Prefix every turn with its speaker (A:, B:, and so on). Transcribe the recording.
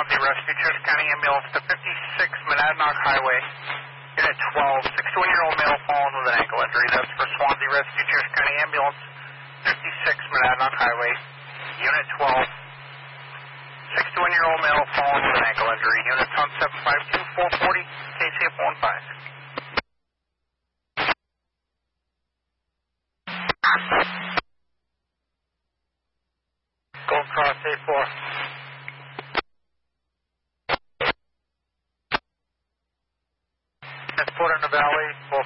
A: Swansea Rescue, Church County Ambulance to 56 Monadnock Highway. Unit 12, 61-year-old male fallen with an ankle injury. That's for Swansea Rescue, Church County Ambulance, 56 Monadnock Highway. Unit 12, 61-year-old male fallen with an ankle injury. Units on 752-440, KCF 15. Gold Cross A4. Transport in the valley for